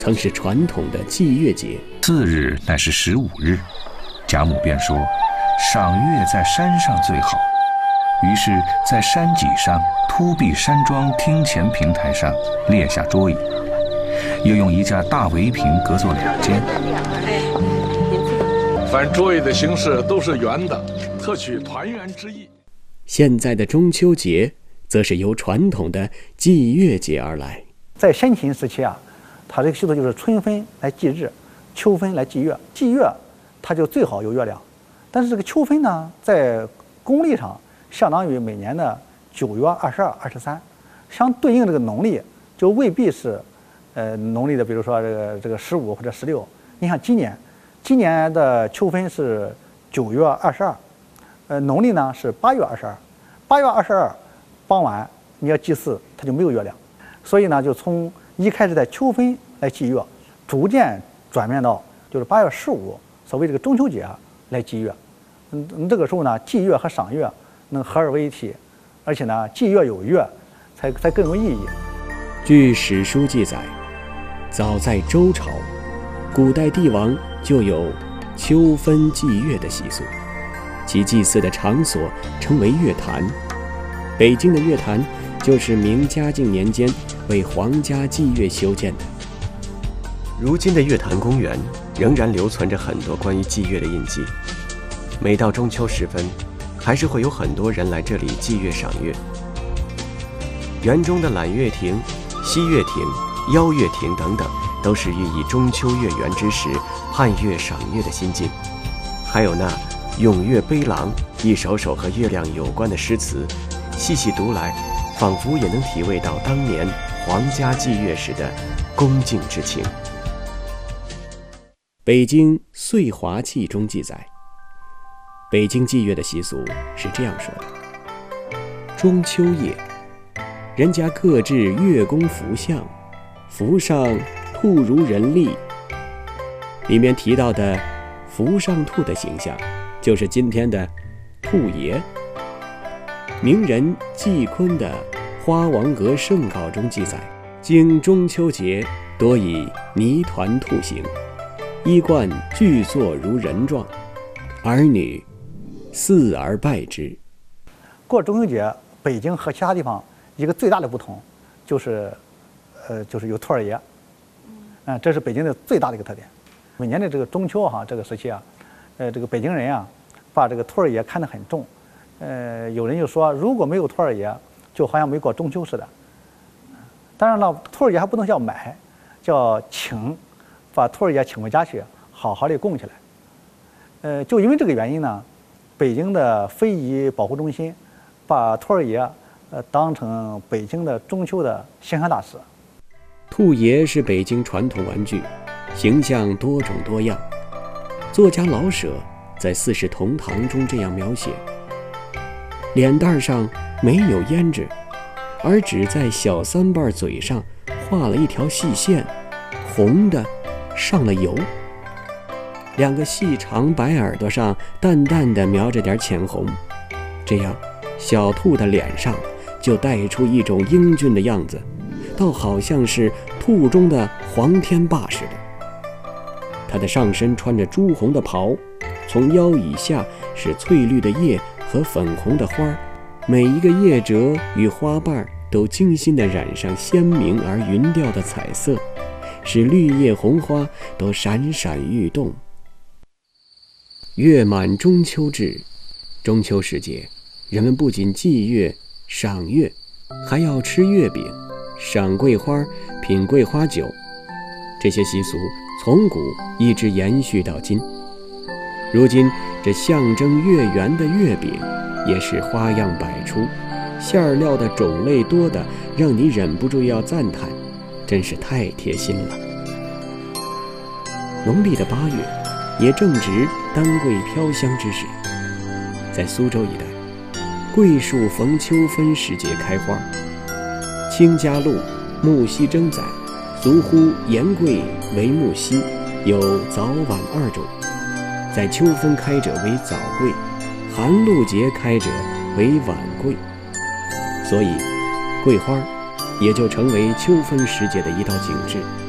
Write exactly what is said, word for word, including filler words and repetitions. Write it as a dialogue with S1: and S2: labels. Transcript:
S1: 曾是传统的祭月节。
S2: 次日乃是十五日，贾母便说：“赏月在山上最好。”于是，在山脊上凸壁山庄厅前平台上列下桌椅，又用一架大围屏隔作两间。
S3: 凡桌椅的形式都是圆的，特取团圆之意。
S1: 现在的中秋节，则是由传统的祭月节而来。
S4: 在先秦时期啊，它这个习俗就是春分来祭日，秋分来祭月。祭月，它就最好有月亮，但是这个秋分呢，在公历上相当于每年的九月二十二、二十三，相对应这个农历就未必是，呃，农历的，比如说这个这个十五或者十六。你看今年，今年的秋分是九月二十二，呃，农历呢是八月二十二，八月二十二傍晚你要祭祀，它就没有月亮，所以呢，就从一开始在秋分来祭月，逐渐转变到就是八月十五，所谓这个中秋节来祭月。嗯，这个时候呢，祭月和赏月能合二为一体，而且呢，祭月有月，才才更有意义。
S1: 据史书记载，早在周朝，古代帝王就有秋分祭月的习俗，其祭祀的场所称为月坛。北京的月坛就是明嘉靖年间为皇家祭月修建的。如今的月坛公园仍然留存着很多关于祭月的印记，每到中秋时分，还是会有很多人来这里祭月赏月。园中的揽月亭、西月亭、邀月亭等等，都是寓意中秋月圆之时盼月赏月的心境。还有那咏月悲郎，一首首和月亮有关的诗词，细细读来，仿佛也能体味到当年皇家祭月时的恭敬之情。北京岁华记中记载，北京祭月的习俗是这样说的：中秋夜，人家各置月宫符像，符上兔如人立。里面提到的符上兔的形象，就是今天的兔爷。名人季坤的《花王阁圣稿》中记载，经中秋节多以泥团兔形，衣冠俱作如人状，儿女祀而拜之。
S4: 过中秋节，北京和其他地方一个最大的不同，就是，呃，就是有兔儿爷，嗯，这是北京的最大的一个特点。每年的这个中秋哈，这个时期啊，呃，这个北京人啊，把这个兔儿爷看得很重，呃，有人就说，如果没有兔儿爷，就好像没过中秋似的。当然了，兔儿爷还不能叫买，叫请，把兔儿爷请回家去，好好的供起来。呃，就因为这个原因呢，北京的非遗保护中心把兔儿爷呃当成北京的中秋的形象大使。
S1: 兔爷是北京传统玩具，形象多种多样。作家老舍在《四世同堂》中这样描写：脸蛋上没有胭脂，而只在小三瓣嘴上画了一条细线，红的上了油。两个细长白耳朵上淡淡的描着点浅红，这样小兔的脸上就带出一种英俊的样子，倒好像是兔中的黄天霸似的。它的上身穿着朱红的袍，从腰以下是翠绿的叶和粉红的花，每一个叶褶与花瓣都精心地染上鲜明而匀调的彩色，使绿叶红花都闪闪欲动。月满中秋至，中秋时节，人们不仅祭月、赏月，还要吃月饼、赏桂花、品桂花酒。这些习俗从古一直延续到今。如今，这象征月圆的月饼也是花样百出，馅料的种类多的让你忍不住要赞叹，真是太贴心了。农历的八月，也正值丹桂飘香之时，在苏州一带，桂树逢秋分时节开花。清嘉录《木樨征》载，俗呼岩桂为木樨，有早晚二种，在秋分开者为早桂，寒露节开者为晚桂，所以桂花也就成为秋分时节的一道景致。